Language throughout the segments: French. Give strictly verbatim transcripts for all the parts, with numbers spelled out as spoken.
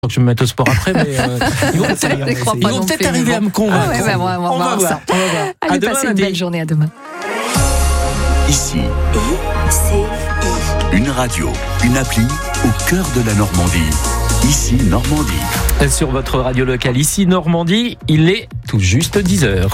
que je vais me mettre au sport après, mais euh, ils vont peut-être, ils vont peut-être arriver à me convaincre. Ah ouais, bah, on va, on va on voir va ça. voir. On va voir. Allez, À demain, passez une lundi. belle journée. À demain. Ici, une radio, une appli au cœur de la Normandie. Ici, Normandie. Sur votre radio locale, ici Normandie, il est tout juste dix heures.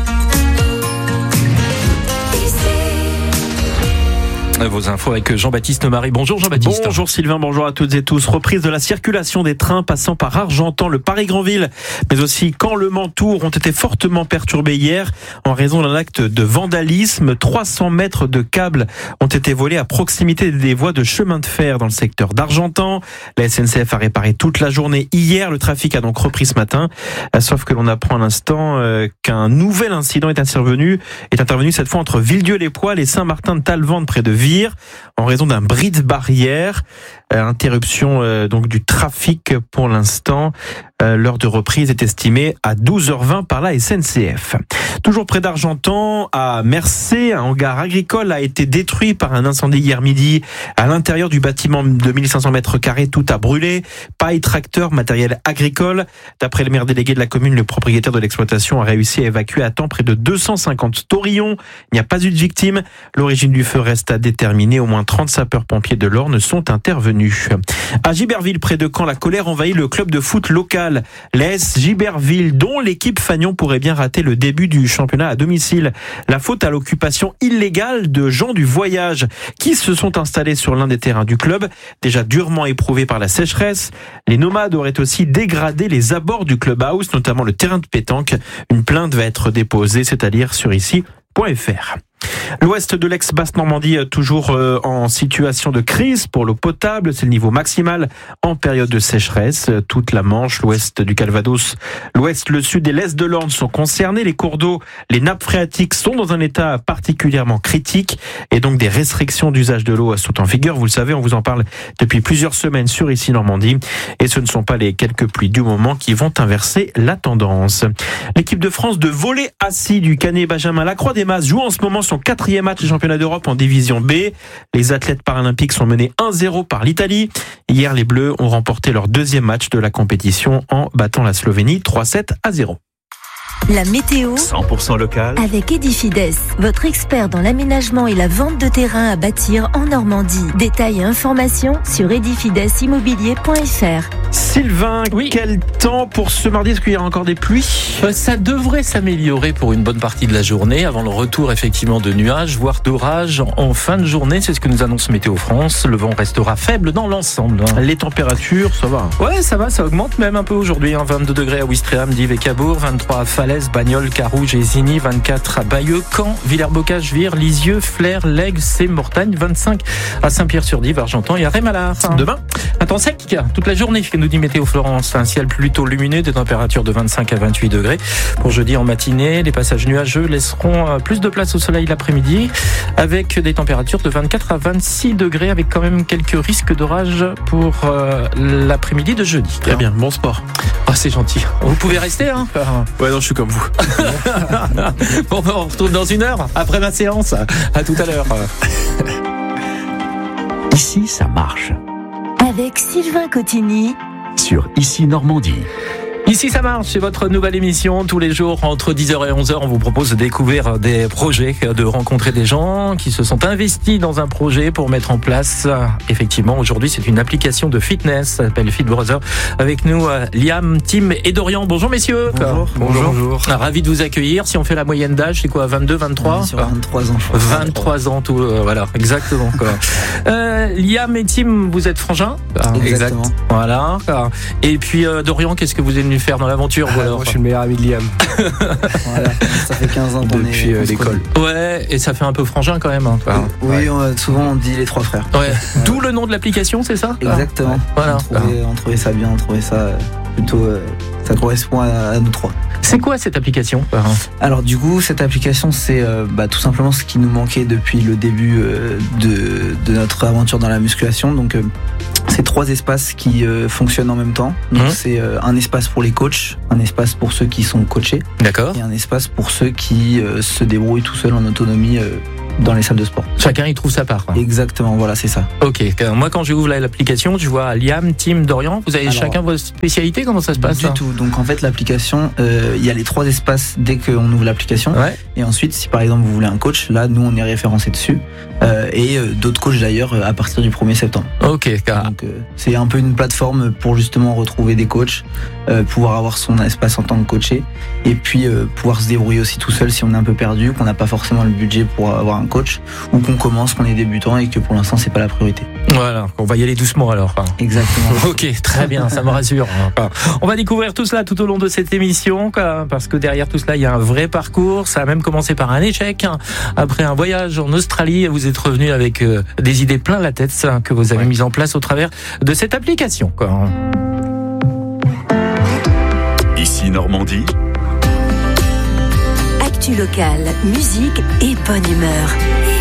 Vos infos avec Jean-Baptiste Marie. Bonjour Jean-Baptiste. Bonjour Sylvain, bonjour à toutes et tous. Reprise de la circulation des trains passant par Argentan, le Paris-Granville, mais aussi Caen, Le Mans, Tours ont été fortement perturbés hier en raison d'un acte de vandalisme. trois cents mètres de câbles ont été volés à proximité des voies de chemin de fer dans le secteur d'Argentan. La S N C F a réparé toute la journée hier. Le trafic a donc repris ce matin. Sauf que l'on apprend à l'instant qu'un nouvel incident est intervenu, est intervenu cette fois entre Villedieu-les-Poils et Saint-Martin-de-Talvente près de Vire, en raison d'un bris de barrière. Euh, interruption euh, donc du trafic pour l'instant. Euh, l'heure de reprise est estimée à douze heures vingt par la S N C F. Toujours près d'Argentan, à Mercé, un hangar agricole a été détruit par un incendie hier midi. À l'intérieur du bâtiment de mille cinq cents mètres carrés, tout a brûlé. Paille, tracteur, matériel agricole. D'après le maire délégué de la commune, le propriétaire de l'exploitation a réussi à évacuer à temps près de deux cent cinquante taurillons. Il n'y a pas eu de victime. L'origine du feu reste à déterminer. Au moins trente sapeurs-pompiers de l'Orne sont intervenus. À Giberville, près de Caen, la colère envahit le club de foot local. L'A S Giberville, dont l'équipe Fagnon pourrait bien rater le début du championnat à domicile. La faute à l'occupation illégale de gens du voyage qui se sont installés sur l'un des terrains du club, déjà durement éprouvé par la sécheresse. Les nomades auraient aussi dégradé les abords du clubhouse, notamment le terrain de pétanque. Une plainte va être déposée, c'est à dire sur ici point f r. L'ouest de l'ex-Basse-Normandie, toujours en situation de crise pour l'eau potable. C'est le niveau maximal en période de sécheresse. Toute la Manche, l'ouest du Calvados, l'ouest, le sud et l'est de l'Orne sont concernés. Les cours d'eau, les nappes phréatiques sont dans un état particulièrement critique et donc des restrictions d'usage de l'eau sont en vigueur. Vous le savez, on vous en parle depuis plusieurs semaines sur Ici Normandie et ce ne sont pas les quelques pluies du moment qui vont inverser la tendance. L'équipe de France de volley assis du Canet Benjamin Lacroix-des-Masses joue en ce moment son quatrième match du championnat d'Europe en division B. Les athlètes paralympiques sont menés un zéro par l'Italie. Hier, les Bleus ont remporté leur deuxième match de la compétition en battant la Slovénie trois sept à zéro. La météo cent pour cent local avec Edifides, votre expert dans l'aménagement et la vente de terrain à bâtir en Normandie. Détails et informations sur edifides immobilier point f r. Sylvain, oui. Quel temps pour ce mardi? Est-ce qu'il y a encore des pluies? Euh, Ça devrait s'améliorer pour une bonne partie de la journée, avant le retour effectivement de nuages, voire d'orages en fin de journée. C'est ce que nous annonce Météo France. Le vent restera faible dans l'ensemble. Les températures, ça va? Ouais, ça va, ça augmente même un peu aujourd'hui. Hein. vingt-deux degrés à Ouistreham, Dives et Cabourg, vingt-trois à Falaise, Bagnols, Carouge et Zigny, vingt-quatre à Bayeux, Caen, Villers-Bocage, Vire, Lisieux, Flers, Lègue, c'est Mortagne, vingt-cinq à Saint-Pierre-sur-Dive, Argentan et à Rémalard. Demain, un temps sec toute la journée, nous dit Météo Florence. Un ciel plutôt lumineux, des températures de vingt-cinq à vingt-huit degrés. Pour jeudi en matinée, les passages nuageux laisseront plus de place au soleil l'après-midi, avec des températures de vingt-quatre à vingt-six degrés, avec quand même quelques risques d'orage pour euh, l'après-mmidi de jeudi. très bien, bon sport. Oh, c'est gentil. Vous pouvez rester, hein? Ouais, non, je suis comme vous. Bon, ben, on retrouve dans une heure, après ma séance. À tout à l'heure. Ici, ça marche. Avec Sylvain Cotigny Sur Ici Normandie. Ici ça marche, c'est votre nouvelle émission. Tous les jours entre dix heures et onze heures, on vous propose de découvrir des projets, de rencontrer des gens qui se sont investis dans un projet pour mettre en place. Effectivement, aujourd'hui, c'est une application de fitness, ça s'appelle Fit Brother. Avec nous, Liam, Tim et Dorian. Bonjour messieurs. Bonjour. Bonjour. Bonjour. Ravi de vous accueillir. Si on fait la moyenne d'âge, c'est quoi, vingt-deux, vingt-trois? Sur vingt-trois ans. vingt-trois ans, tout, euh, voilà, exactement. Quoi. euh, Liam et Tim, vous êtes frangins? Exactement. Exact. Voilà. Et puis euh, Dorian, qu'est-ce que vous êtes venu faire dans l'aventure? Ah, moi, je suis le meilleur ami de Liam. Voilà, ça fait quinze ans qu'on est Depuis euh, l'école. Ouais, et ça fait un peu frangin quand même. Hein. Enfin, Oui, ouais. on, souvent on dit les trois frères. Ouais. Ouais. D'où le nom de l'application, c'est ça? Exactement. Voilà. On, trouvait, on trouvait ça bien, on trouvait ça plutôt. Euh, ça correspond à, à nous trois. C'est quoi cette application? Alors du coup, cette application, c'est euh, bah, tout simplement ce qui nous manquait depuis le début euh, de, de notre aventure dans la musculation. Donc euh, c'est trois espaces qui euh, fonctionnent en même temps. Donc mmh. c'est euh, un espace pour les coachs, un espace pour ceux qui sont coachés, d'accord, et un espace pour ceux qui euh, se débrouillent tout seuls en autonomie euh, dans les salles de sport. Chacun y trouve sa part. Hein. Exactement, voilà, c'est ça. Ok, moi quand je ouvre l'application, je vois Liam, Tim, Dorian. Vous avez Alors, chacun vos spécialités, comment ça se passe? Du hein tout. Donc en fait, l'application, euh, il y a les trois espaces dès qu'on ouvre l'application. Ouais. Et ensuite, si par exemple vous voulez un coach, là, nous on est référencé dessus. Euh, et euh, d'autres coachs d'ailleurs à partir du premier septembre. Ok, car... Donc euh, c'est un peu une plateforme pour justement retrouver des coachs, euh, pouvoir avoir son espace en tant que coaché, et puis euh, pouvoir se débrouiller aussi tout seul si on est un peu perdu, qu'on n'a pas forcément le budget pour avoir un coach, ou qu'on commence, qu'on est débutant et que pour l'instant c'est pas la priorité. Voilà, on va y aller doucement alors. Hein. Exactement. Ok, très bien, ça me rassure. Enfin, on va découvrir tout cela tout au long de cette émission, quoi, parce que derrière tout cela, il y a un vrai parcours. Ça a même commencé par un échec. Après un voyage en Australie, vous êtes revenu avec euh, des idées plein la tête ça, que vous avez ouais. mises en place au travers de cette application. Quoi. Ici Normandie. Actu locale, musique et bonne humeur.